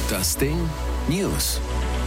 Das Ding News.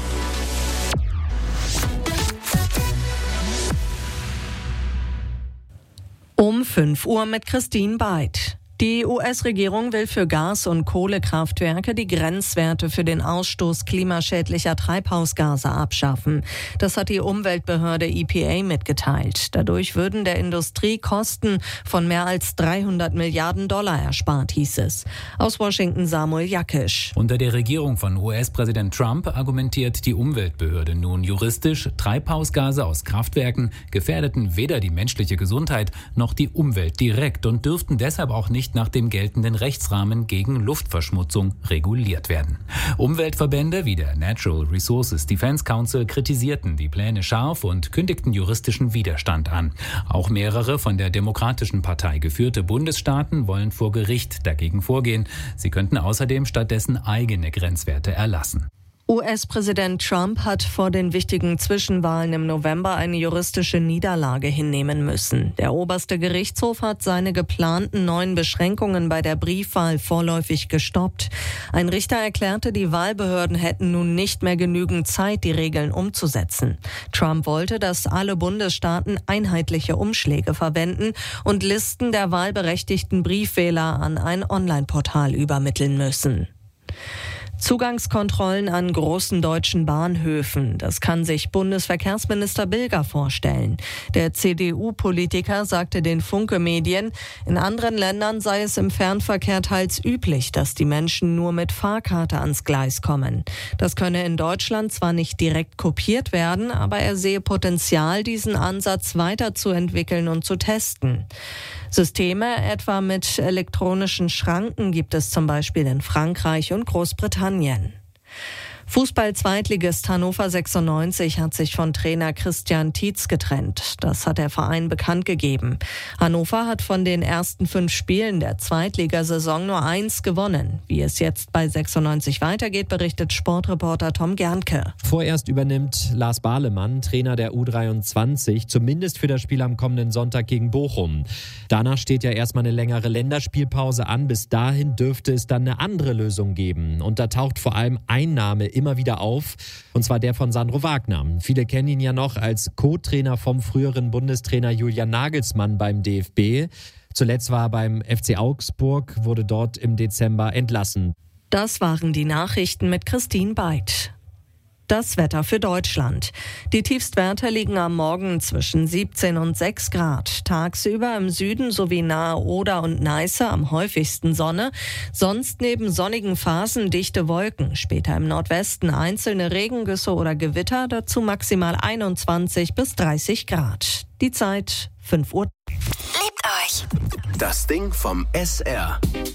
Um 5 Uhr mit Christine Beid. Die US-Regierung will für Gas- und Kohlekraftwerke die Grenzwerte für den Ausstoß klimaschädlicher Treibhausgase abschaffen. Das hat die Umweltbehörde EPA mitgeteilt. Dadurch würden der Industrie Kosten von mehr als $300 Milliarden erspart, hieß es. Aus Washington Samuel Jakisch. Unter der Regierung von US-Präsident Trump argumentiert die Umweltbehörde nun juristisch, Treibhausgase aus Kraftwerken gefährdeten weder die menschliche Gesundheit noch die Umwelt direkt und dürften deshalb auch nicht nach dem geltenden Rechtsrahmen gegen Luftverschmutzung reguliert werden. Umweltverbände wie der Natural Resources Defense Council kritisierten die Pläne scharf und kündigten juristischen Widerstand an. Auch mehrere von der Demokratischen Partei geführte Bundesstaaten wollen vor Gericht dagegen vorgehen. Sie könnten außerdem stattdessen eigene Grenzwerte erlassen. US-Präsident Trump hat vor den wichtigen Zwischenwahlen im November eine juristische Niederlage hinnehmen müssen. Der oberste Gerichtshof hat seine geplanten neuen Beschränkungen bei der Briefwahl vorläufig gestoppt. Ein Richter erklärte, die Wahlbehörden hätten nun nicht mehr genügend Zeit, die Regeln umzusetzen. Trump wollte, dass alle Bundesstaaten einheitliche Umschläge verwenden und Listen der wahlberechtigten Briefwähler an ein Online-Portal übermitteln müssen. Zugangskontrollen an großen deutschen Bahnhöfen. Das kann sich Bundesverkehrsminister Bilger vorstellen. Der CDU-Politiker sagte den Funke-Medien, in anderen Ländern sei es im Fernverkehr teils üblich, dass die Menschen nur mit Fahrkarte ans Gleis kommen. Das könne in Deutschland zwar nicht direkt kopiert werden, aber er sehe Potenzial, diesen Ansatz weiterzuentwickeln und zu testen. Systeme etwa mit elektronischen Schranken gibt es zum Beispiel in Frankreich und Großbritannien. Fußball-Zweitligist Hannover 96 hat sich von Trainer Christian Tietz getrennt. Das hat der Verein bekannt gegeben. Hannover hat von den ersten 5 Spielen der Zweitligasaison nur 1 gewonnen. Wie es jetzt bei 96 weitergeht, berichtet Sportreporter Tom Gernke. Vorerst übernimmt Lars Bahlemann, Trainer der U23, zumindest für das Spiel am kommenden Sonntag gegen Bochum. Danach steht ja erstmal eine längere Länderspielpause an. Bis dahin dürfte es dann eine andere Lösung geben. Und da taucht vor allem ein Name immer wieder auf, und zwar der von Sandro Wagner. Viele kennen ihn ja noch als Co-Trainer vom früheren Bundestrainer Julian Nagelsmann beim DFB. Zuletzt war er beim FC Augsburg, wurde dort im Dezember entlassen. Das waren die Nachrichten mit Christine Beid. Das Wetter für Deutschland. Die Tiefstwerte liegen am Morgen zwischen 17 und 6 Grad. Tagsüber im Süden sowie nahe Oder und Neiße am häufigsten Sonne. Sonst neben sonnigen Phasen dichte Wolken. Später im Nordwesten einzelne Regengüsse oder Gewitter. Dazu maximal 21 bis 30 Grad. Die Zeit 5 Uhr. Liebt euch. Das Ding vom SR.